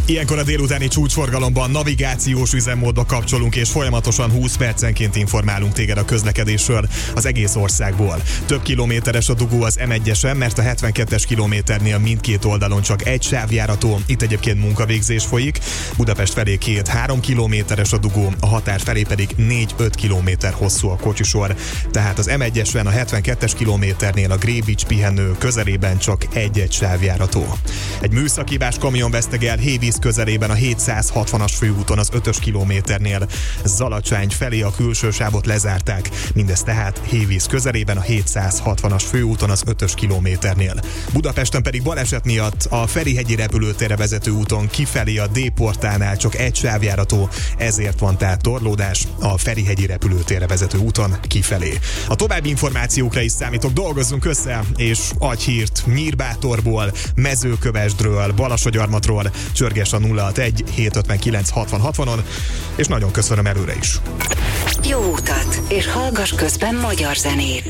Ilyenkor a délutáni csúcsforgalomban navigációs üzemmódba kapcsolunk, és folyamatosan 20 percenként informálunk téged a közlekedésről az egész országból. Több kilométeres a dugó az M1-esen, mert a 72-es kilométernél mindkét oldalon csak egy sávjárató, itt egyébként munkavégzés folyik. Budapest felé 2-3 kilométeres a dugó, a határ felé pedig 4-5 kilométer hosszú a kocsisor. Tehát az M1-esen a 72-es kilométernél a Grébics pihenő közelében csak egy sávjárató. Egy műszakibás kamion vesztegel Hévíz közelében a 760-as főúton az 5-ös kilométernél. Zalacsány felé a külső sávot lezárták. Mindez tehát Hévíz közelében a 760-as főúton az 5-ös kilométernél. Budapesten pedig baleset miatt a Ferihegyi repülőtérre vezető úton kifelé a D-portálnál csak egy sávjárató, ezért van tehát torlódás a Ferihegyi repülőtérre vezető úton kifelé. A további információkra is számítok, dolgozzunk össze, és adj hírt Nyírbátorból, Mezőkövesdről, Balassagyarmatról, csörges a 061 759 60 60-on, és nagyon köszönöm előre is. Jó utat, és hallgass közben magyar zenét.